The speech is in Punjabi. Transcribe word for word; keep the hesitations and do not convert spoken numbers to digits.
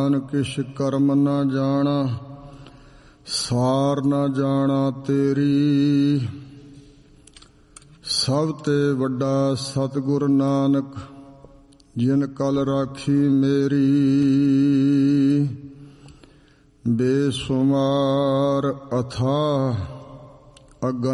ਜਾਨ ਕਿਛ ਕਰਮ ਨਾ ਜਾਣਾ, ਸਾਰ ਨਾ ਜਾਣਾ ਤੇਰੀ। ਸਭ ਤੇ ਵੱਡਾ ਸਤਿਗੁਰ ਨਾਨਕ, ਜਿਨ ਕਲ ਰਾਖੀ ਮੇਰੀ। ਬੇਸ਼ੁਮਾਰ ਅਥਾਹ ਅਗਨ